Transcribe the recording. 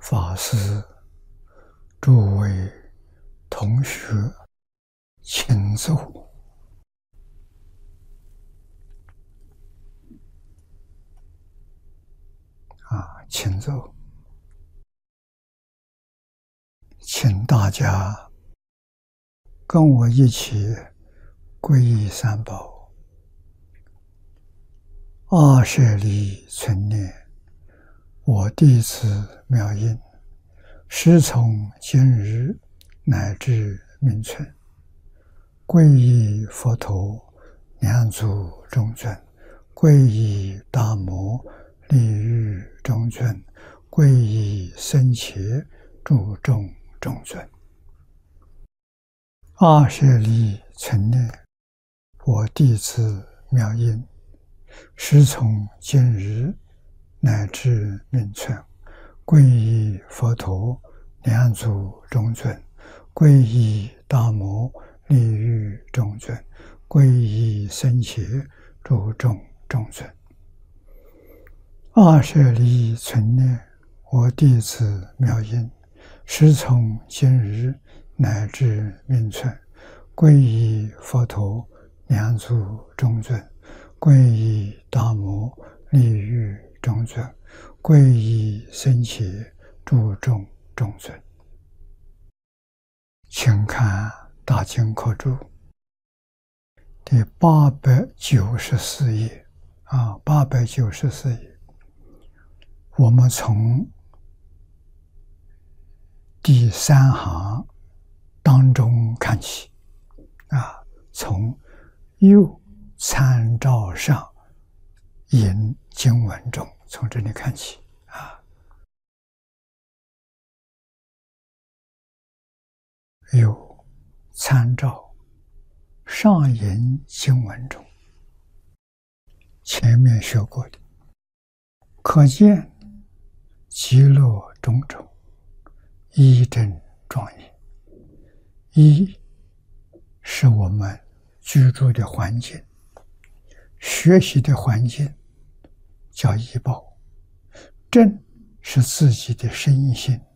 法师、诸位同学，请坐。请坐。请大家跟我一起皈依三宝。阿舍利存念，我弟子妙音，师从今日乃至命存，皈依佛陀，两足中尊；皈依大摩，利欲中尊；皈依僧伽，注重中尊。阿舍利存念，我弟子妙音，师从今日乃至命存，皈依佛陀，两足中尊；皈依大摩，利欲中尊；皈依僧伽，注重中尊。阿舍利存念，我弟子妙音，师从今日乃至命存，皈依佛陀，两足中尊；皈依大摩，利欲中尊；皈依僧伽，注重中尊。请看大经课注第894页894页。我们从第3行当中看起，从右参照上引经文中，从这里看起右参照上引经文中，前面学过的，可见极乐种种，一真庄严。一是我们居住的环境，学习的环境叫依报；正是自己的身心